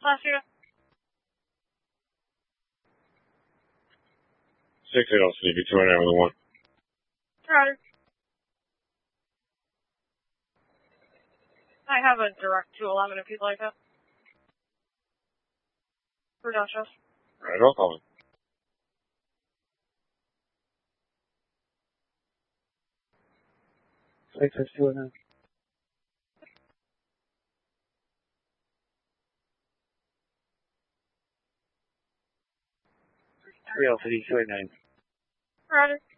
Last year. 6 LCB 209 with a 1. Roger. I have a direct 211 if you'd like it. For Dutchess. Right, I'll call him. Six 209. Three LCD 289. Roger.